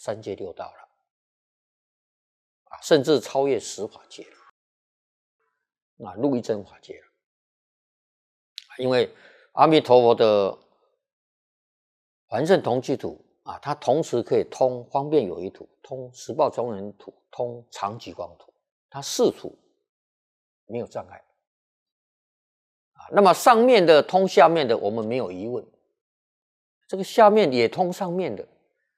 三界六道了甚至超越十法界了入一真法界了。因为阿弥陀佛的凡圣同居土它同时可以通方便有余土、通十报庄严土、通常寂光土，它四土没有障碍那么上面的通下面的，我们没有疑问。这个下面也通上面的，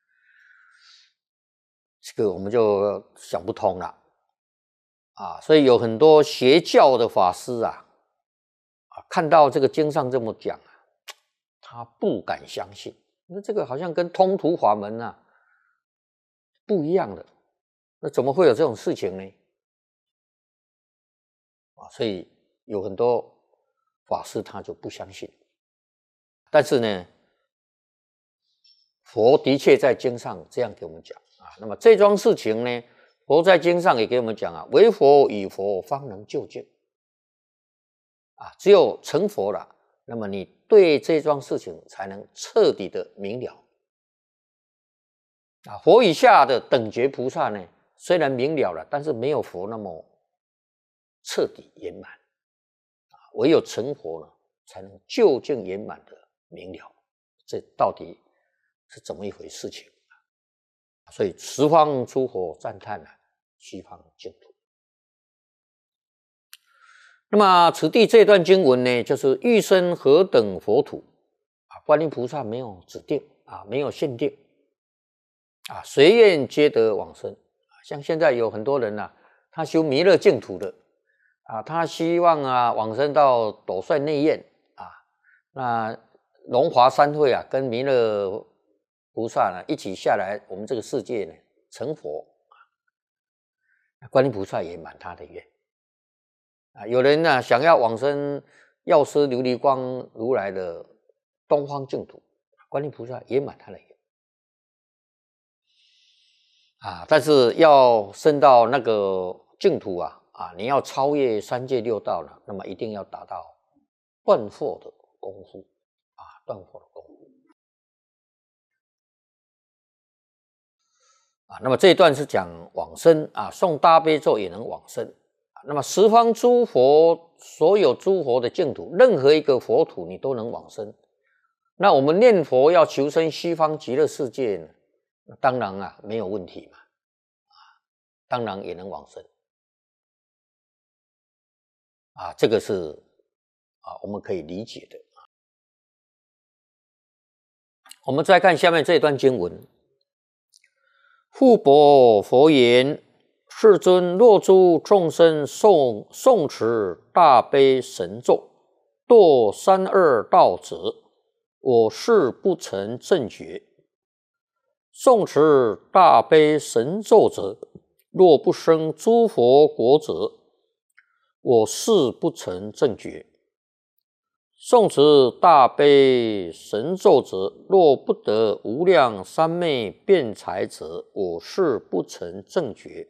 这个我们就想不通了所以有很多邪教的法师看到这个经上这么讲他不敢相信，那这个好像跟通途法门不一样的，那怎么会有这种事情呢？所以有很多法师他就不相信。但是呢，佛的确在经上这样给我们讲那么这桩事情呢，佛在经上也给我们讲唯佛与佛方能究竟只有成佛了，那么你对这桩事情才能彻底的明了佛以下的等觉菩萨呢，虽然明了了，但是没有佛那么彻底圆满唯有成佛呢，才能究竟圆满的明了这到底是怎么一回事情所以十方诸佛赞叹西方净土。那么此地这段经文呢，就是欲生何等佛土观音菩萨没有指定没有限定随愿皆得往生像现在有很多人他修弥勒净土的他希望往生到斗率内院那龙华三会跟弥勒菩萨一起下来我们这个世界呢成佛观音菩萨也满他的愿有人想要往生药师琉璃光如来的东方净土，观音菩萨也满他的愿但是要升到那个净土你要超越三界六道了，那么一定要达到断惑的功夫断惑的功夫那么这一段是讲往生诵大悲咒也能往生那么十方诸佛所有诸佛的净土，任何一个佛土你都能往生。那我们念佛要求生西方极乐世界呢，当然没有问题嘛当然也能往生这个是我们可以理解的我们再看下面这段经文，复博佛言：世尊，若诸众生诵持大悲神咒，堕三恶道者，我是不成正觉。诵持大悲神咒者，若不生诸佛国者，我是不成正觉。诵持大悲神咒者，若不得无量三昧辩才者，我是不成正觉。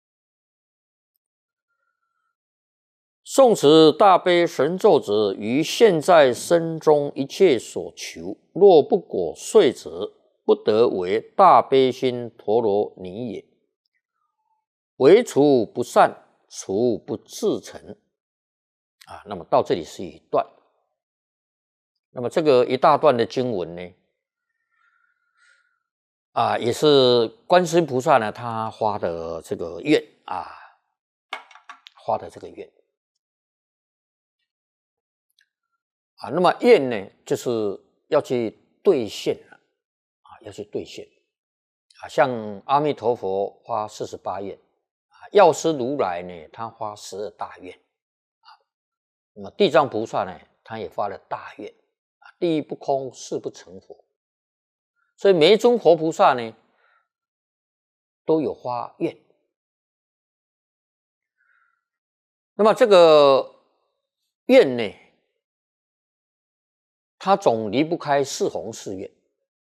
诵持大悲神咒者，于现在生中一切所求，若不果遂者，不得为大悲心陀罗尼也。唯除不善，除不自成。那么到这里是一段。那么这个一大段的经文呢，也是观世音菩萨呢他发的这个愿发的这个愿那么愿呢，就是要去兑现要去兑现像阿弥陀佛发48愿药师如来呢他发12大愿那么地藏菩萨呢他也发了大愿地狱不空，誓不成佛。所以每一尊活菩萨呢都有发愿。那么这个愿呢，它总离不开四弘誓愿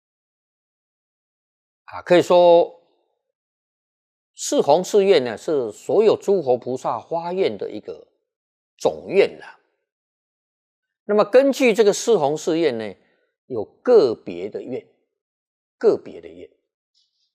可以说四弘誓愿呢是所有诸佛菩萨发愿的一个总愿那么根据这个四弘誓愿呢，有个别的愿，个别的愿